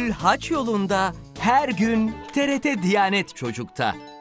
Gönül haç yolunda, her gün TRT Diyanet Çocuk'ta.